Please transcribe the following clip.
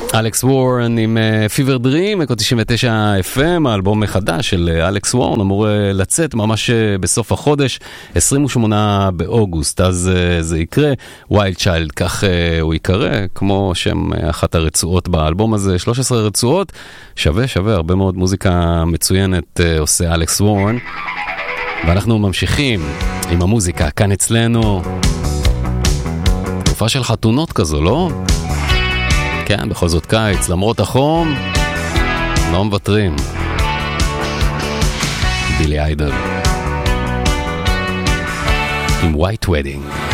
אלכס וורן עם פיבר דרים, אקו 99 FM, האלבום מחדש של אלכס וורן אמור לצאת ממש בסוף החודש, 28 באוגוסט, אז זה יקרה, ווילד צ'יילד, כך הוא יקרא, כמו שם אחת הרצועות באלבום הזה, 13 רצועות, שווה, הרבה מאוד מוזיקה מצוינת עושה אלכס וורן, ואנחנו ממשיכים עם המוזיקה כאן אצלנו, תקופה של חתונות כזו, לא? כן, בכל זאת קיץ, למרות החום, לא מוותרים. בילי איידל עם White Wedding.